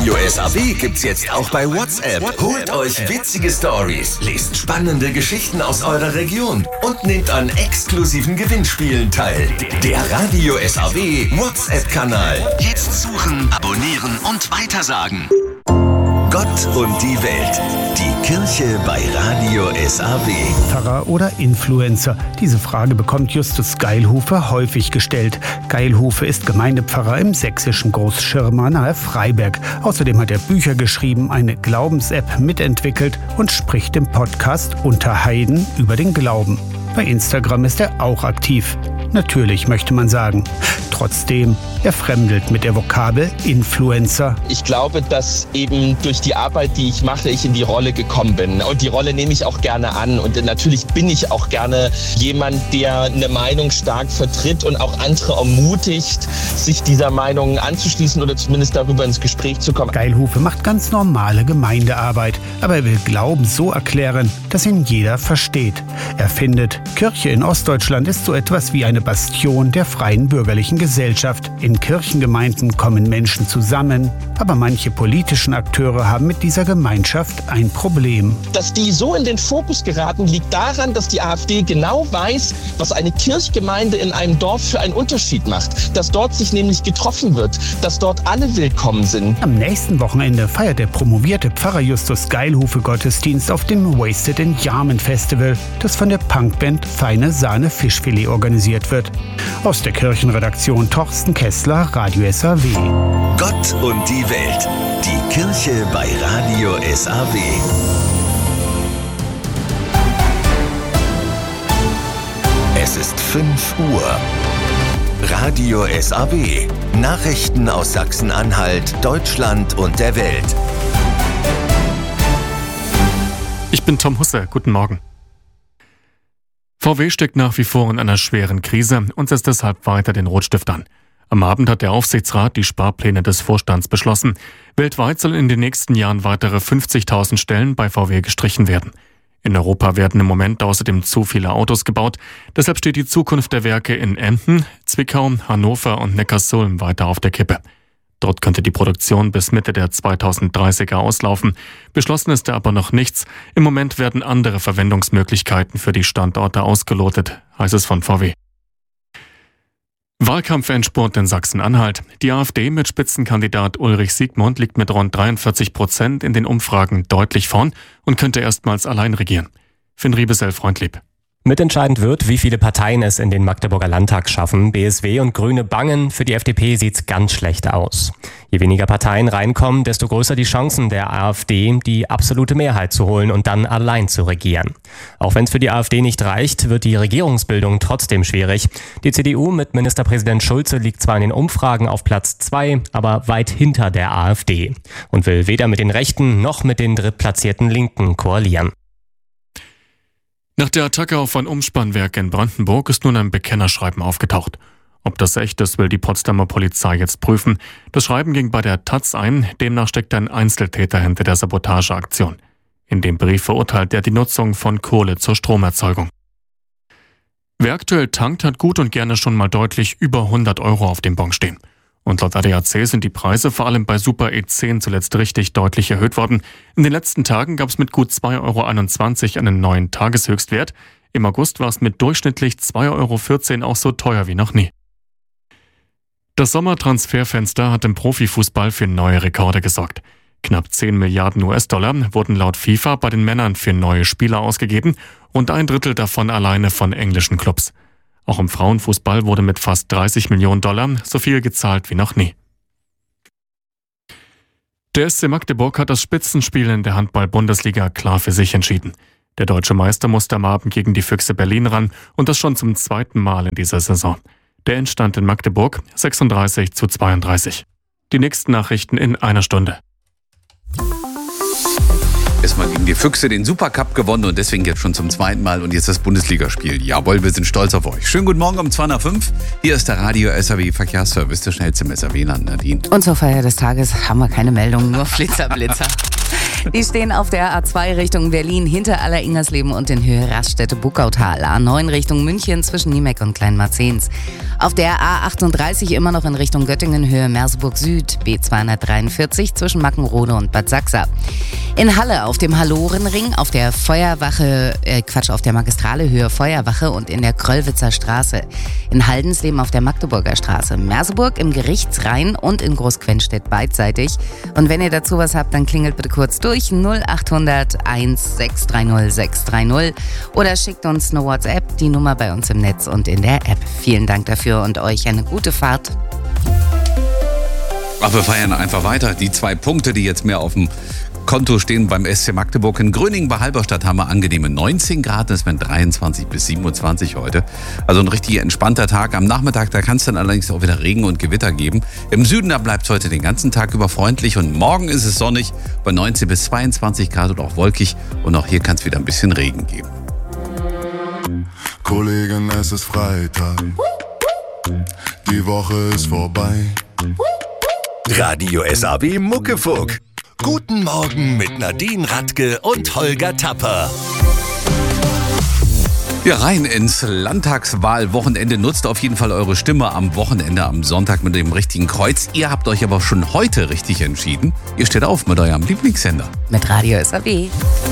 Radio SAW gibt's jetzt auch bei WhatsApp. Holt euch witzige Stories, lest spannende Geschichten aus eurer Region und nehmt an exklusiven Gewinnspielen teil. Der Radio SAW WhatsApp-Kanal. Jetzt suchen, abonnieren und weitersagen. Gott und die Welt. Die Kirche bei Radio SAW. Pfarrer oder Influencer? Diese Frage bekommt Justus Geilhufe häufig gestellt. Geilhufe ist Gemeindepfarrer im sächsischen Großschirma nahe Freiberg. Außerdem hat er Bücher geschrieben, eine Glaubens-App mitentwickelt und spricht im Podcast Unter Heiden über den Glauben. Bei Instagram ist er auch aktiv. Natürlich, möchte man sagen. Trotzdem, er fremdelt mit der Vokabel Influencer. Ich glaube, dass eben durch die Arbeit, die ich mache, ich in die Rolle gekommen bin. Und die Rolle nehme ich auch gerne an. Und natürlich bin ich auch gerne jemand, der eine Meinung stark vertritt und auch andere ermutigt, sich dieser Meinung anzuschließen oder zumindest darüber ins Gespräch zu kommen. Geilhufe macht ganz normale Gemeindearbeit. Aber er will Glauben so erklären, dass ihn jeder versteht. Er findet, Kirche in Ostdeutschland ist so etwas wie eine Bastion der freien bürgerlichen Gesellschaft. In Kirchengemeinden kommen Menschen zusammen, aber manche politischen Akteure haben mit dieser Gemeinschaft ein Problem. Dass die so in den Fokus geraten, liegt daran, dass die AfD genau weiß, was eine Kirchgemeinde in einem Dorf für einen Unterschied macht. Dass dort sich nämlich getroffen wird, dass dort alle willkommen sind. Am nächsten Wochenende feiert der promovierte Pfarrer Justus Geilhufe Gottesdienst auf dem Wasted in Yarmouth Festival, das von der Punkband Feine Sahne Fischfilet organisiert wird. Aus der Kirchenredaktion Torsten Kessler, Radio SAW. Gott und die Welt. Die Kirche bei Radio SAW. Es ist 5 Uhr. Radio SAW. Nachrichten aus Sachsen-Anhalt, Deutschland und der Welt. Ich bin Tom Husse. Guten Morgen. VW steckt nach wie vor in einer schweren Krise und setzt deshalb weiter den Rotstift an. Am Abend hat der Aufsichtsrat die Sparpläne des Vorstands beschlossen. Weltweit sollen in den nächsten Jahren weitere 50.000 Stellen bei VW gestrichen werden. In Europa werden im Moment außerdem zu viele Autos gebaut. Deshalb steht die Zukunft der Werke in Emden, Zwickau, Hannover und Neckarsulm weiter auf der Kippe. Dort könnte die Produktion bis Mitte der 2030er auslaufen. Beschlossen ist da aber noch nichts. Im Moment werden andere Verwendungsmöglichkeiten für die Standorte ausgelotet, heißt es von VW. Wahlkampfendspurt in Sachsen-Anhalt. Die AfD mit Spitzenkandidat Ulrich Siegmund liegt mit rund 43% in den Umfragen deutlich vorn und könnte erstmals allein regieren. Finn Riebesell-Freundlieb. Mitentscheidend wird, wie viele Parteien es in den Magdeburger Landtag schaffen. BSW und Grüne bangen, für die FDP sieht's ganz schlecht aus. Je weniger Parteien reinkommen, desto größer die Chancen der AfD, die absolute Mehrheit zu holen und dann allein zu regieren. Auch wenn es für die AfD nicht reicht, wird die Regierungsbildung trotzdem schwierig. Die CDU mit Ministerpräsident Schulze liegt zwar in den Umfragen auf Platz 2, aber weit hinter der AfD und will weder mit den Rechten noch mit den drittplatzierten Linken koalieren. Nach der Attacke auf ein Umspannwerk in Brandenburg ist nun ein Bekennerschreiben aufgetaucht. Ob das echt ist, will die Potsdamer Polizei jetzt prüfen. Das Schreiben ging bei der taz ein, demnach steckt ein Einzeltäter hinter der Sabotageaktion. In dem Brief verurteilt er die Nutzung von Kohle zur Stromerzeugung. Wer aktuell tankt, hat gut und gerne schon mal deutlich über 100 € auf dem Bon stehen. Und laut ADAC sind die Preise vor allem bei Super E10 zuletzt richtig deutlich erhöht worden. In den letzten Tagen gab es mit gut 2,21 € einen neuen Tageshöchstwert. Im August war es mit durchschnittlich 2,14 € auch so teuer wie noch nie. Das Sommertransferfenster hat im Profifußball für neue Rekorde gesorgt. Knapp 10 Milliarden US-Dollar wurden laut FIFA bei den Männern für neue Spieler ausgegeben und 1/3 davon alleine von englischen Clubs. Auch im Frauenfußball wurde mit fast 30 Millionen $ so viel gezahlt wie noch nie. Der SC Magdeburg hat das Spitzenspiel in der Handball-Bundesliga klar für sich entschieden. Der deutsche Meister musste am Abend gegen die Füchse Berlin ran und das schon zum 2. Mal in dieser Saison. Der Endstand in Magdeburg 36:32. Die nächsten Nachrichten in einer Stunde. Erstmal gegen die Füchse den Supercup gewonnen und deswegen jetzt schon zum 2. Mal und jetzt das Bundesligaspiel. Jawohl, wir sind stolz auf euch. Schönen guten Morgen um 2:05. Hier ist der Radio SAW Verkehrsservice, der schnellste im SAW-Land, Nadine. Und zur Feier des Tages haben wir keine Meldungen, nur Flitzer, Blitzer. Die stehen auf der A2 Richtung Berlin hinter Aller-Ingersleben und in Höhe Raststätte-Buckautal. A9 Richtung München zwischen Niemeck und Kleinmarzens. Auf der A38 immer noch in Richtung Göttingen Höhe Merseburg Süd. B243 zwischen Mackenrode und Bad Sachsa. In Halle auf dem Hallorenring, auf der auf der Magistrale Höhe Feuerwache und in der Kröllwitzer Straße. In Haldensleben auf der Magdeburger Straße. Merseburg im Gerichtsrhein und in Großquenstedt beidseitig. Und wenn ihr dazu was habt, dann klingelt bitte kurz durch 0800 1630 630 oder schickt uns eine WhatsApp, die Nummer bei uns im Netz und in der App. Vielen Dank dafür und euch eine gute Fahrt. Ach, wir feiern einfach weiter. Die 2 Punkte, die jetzt mehr auf dem Konto stehen beim SC Magdeburg. In Gröningen bei Halberstadt haben wir angenehme 19 Grad. Es werden 23 bis 27 heute. Also ein richtig entspannter Tag. Am Nachmittag, da kann es dann allerdings auch wieder Regen und Gewitter geben. Im Süden, da bleibt es heute den ganzen Tag über freundlich. Und morgen ist es sonnig bei 19 bis 22 Grad und auch wolkig. Und auch hier kann es wieder ein bisschen Regen geben. Kollegen, es ist Freitag. Die Woche ist vorbei. Radio SAW Muckefuck. Guten Morgen mit Nadine Radke und Holger Tapper. Ja, rein ins Landtagswahlwochenende. Nutzt auf jeden Fall eure Stimme am Wochenende, am Sonntag mit dem richtigen Kreuz. Ihr habt euch aber schon heute richtig entschieden. Ihr steht auf mit eurem Lieblingssender. Mit Radio SAW.